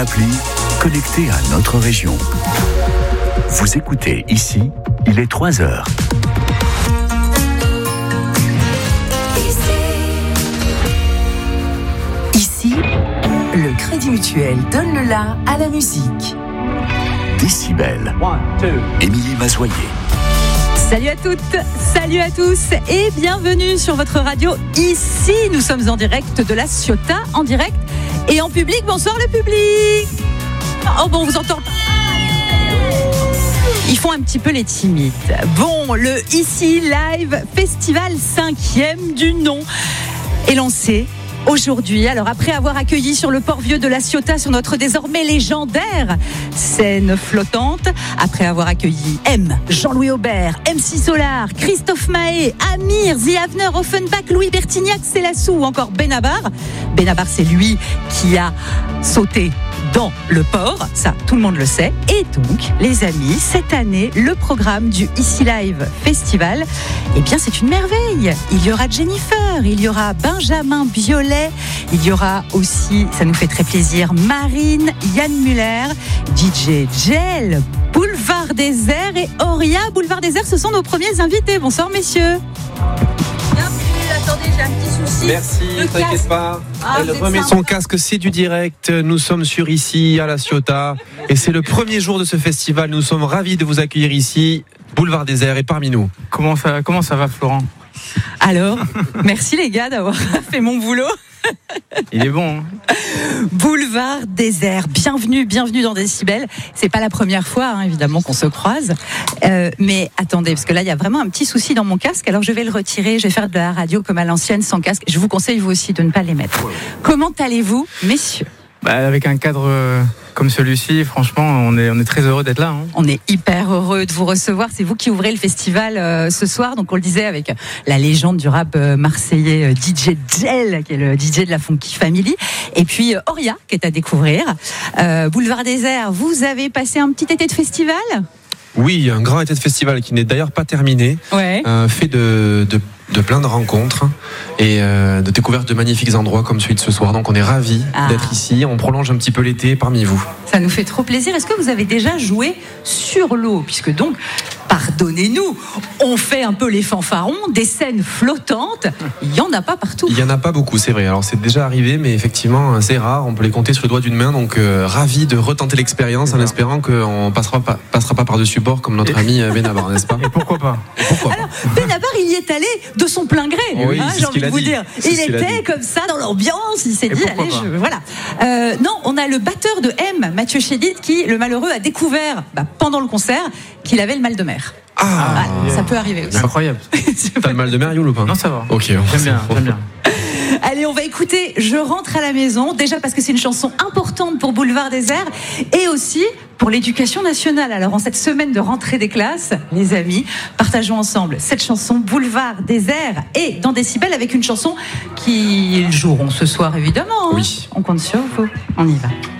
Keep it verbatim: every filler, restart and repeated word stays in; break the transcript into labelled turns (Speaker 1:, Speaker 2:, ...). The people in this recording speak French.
Speaker 1: Appli connecté à notre région. Vous écoutez ici, il est trois heures.
Speaker 2: Ici, le Crédit Mutuel donne le la à la musique.
Speaker 1: Décibel. Émilie Mazoyer.
Speaker 3: Salut à toutes, salut à tous et bienvenue sur votre radio ici. Nous sommes en direct de la Ciotat, en direct et en public. Bonsoir le public. Oh bon, on vous entend pas. Ils font un petit peu les timides. Bon, le Ici Live Festival cinquième du nom est lancé aujourd'hui. Alors après avoir accueilli sur le port vieux de la Ciotat sur notre désormais légendaire scène flottante, après avoir accueilli M, Jean-Louis Aubert, M C Solar, Christophe Mahé, Amir, The Avener, Offenbach, Louis Bertignac, Célassou ou encore Benabar. Benabar, c'est lui qui a sauté dans le port, ça tout le monde le sait. Et donc, les amis, cette année, le programme du Ici Live Festival, eh bien c'est une merveille. Il y aura Jennifer, il y aura Benjamin Biolay, il y aura aussi, ça nous fait très plaisir, Marine, Yann Muller, D J Gel, Boulevard Désert et Auria. Boulevard Désert, ce sont nos premiers invités. Bonsoir messieurs. Attendez, j'ai un petit souci.
Speaker 4: Merci, ne t'inquiète pas.
Speaker 3: Ah,
Speaker 4: Elle remet son casque, c'est du direct. Nous sommes sur ici, à la Ciotat. Et c'est le premier jour de ce festival. Nous sommes ravis de vous accueillir ici, Boulevard Désert, et parmi nous.
Speaker 5: Comment ça, comment ça va, Florent ?
Speaker 3: Alors, merci les gars d'avoir fait mon boulot.
Speaker 5: Il est bon. Hein.
Speaker 3: Boulevard Désert, bienvenue, bienvenue dans Décibel. C'est pas la première fois, hein, évidemment, qu'on se croise. Euh, mais attendez, parce que là, il y a vraiment un petit souci dans mon casque. Alors, je vais le retirer. Je vais faire de la radio comme à l'ancienne, sans casque. Je vous conseille, vous aussi, de ne pas les mettre. Comment allez-vous, messieurs ?
Speaker 5: Bah, avec un cadre euh, comme celui-ci, franchement, on est, on est très heureux d'être là. Hein.
Speaker 3: On est hyper heureux de vous recevoir. C'est vous qui ouvrez le festival euh, ce soir. Donc, on le disait avec la légende du rap euh, marseillais euh, D J Gel, qui est le D J de la Funky Family. Et puis, euh, Auria, qui est à découvrir. Euh, Boulevard Désert, vous avez passé un petit été de festival ?
Speaker 4: Oui, un grand été de festival qui n'est d'ailleurs pas terminé.
Speaker 3: Ouais.
Speaker 4: Euh, fait de, de, de plein de rencontres et euh, de découvertes de magnifiques endroits comme celui de ce soir. Donc on est ravis ah. d'être ici. On prolonge un petit peu l'été parmi vous.
Speaker 3: Ça nous fait trop plaisir. Est-ce que vous avez déjà joué sur l'eau ? Puisque donc, pardonnez-nous, on fait un peu les fanfarons, des scènes flottantes. Il n'y en a pas partout.
Speaker 4: Il n'y en a pas beaucoup, c'est vrai. Alors c'est déjà arrivé, mais effectivement, c'est rare. On peut les compter sur le doigt d'une main. Donc euh, ravis de retenter l'expérience en espérant qu'on ne passera pas, passera pas par-dessus bord comme notre ami Benabar, n'est-ce pas ?
Speaker 5: Et pourquoi pas ?
Speaker 4: Et pourquoi
Speaker 3: Alors, Benabar, il y est allé de son plein gré.
Speaker 4: Oui,
Speaker 3: hein, j'ai envie de vous
Speaker 4: dit.
Speaker 3: dire.
Speaker 4: C'est
Speaker 3: il
Speaker 4: ce
Speaker 3: était comme ça dans l'ambiance. Il s'est
Speaker 5: Et
Speaker 3: dit, allez, je, voilà. Euh, non, on a le batteur de M, Mathieu Chédid, qui, le malheureux, a découvert bah, pendant le concert qu'il avait le mal de mer.
Speaker 4: Ah,
Speaker 3: voilà, ça peut arriver aussi.
Speaker 5: Incroyable.
Speaker 4: T'as le mal de mer, Youl, ou pas ?
Speaker 5: Non, ça va.
Speaker 4: Ok.
Speaker 5: J'aime bien, j'aime bien.
Speaker 3: Allez, on va écouter Je rentre à la maison, déjà parce que c'est une chanson importante pour Boulevard Désert et aussi pour l'éducation nationale. Alors en cette semaine de rentrée des classes, les amis, partageons ensemble cette chanson Boulevard Désert et dans Décibel avec une chanson qu'ils joueront ce soir évidemment. Hein.
Speaker 4: Oui.
Speaker 3: On compte sur vous, on y va.